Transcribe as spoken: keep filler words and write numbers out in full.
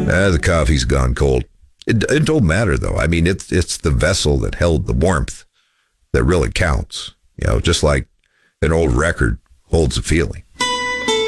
Uh, the coffee's gone cold. It, it don't matter, though. I mean, it's it's the vessel that held the warmth that really counts. You know, just like an old record holds a feeling.